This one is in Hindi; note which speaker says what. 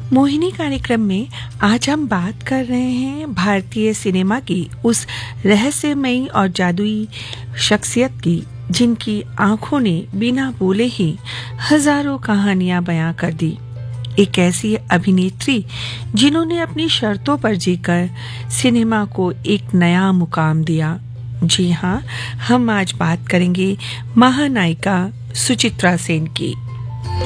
Speaker 1: मोहिनी कार्यक्रम में आज हम बात कर रहे हैं भारतीय सिनेमा की उस रहस्यमयी और जादुई शख्सियत की जिनकी आंखों ने बिना बोले ही हजारों कहानियां बयां कर दी। एक ऐसी अभिनेत्री जिन्होंने अपनी शर्तों पर जीकर सिनेमा को एक नया मुकाम दिया। जी हाँ, हम आज बात करेंगे महानायिका सुचित्रा सेन की।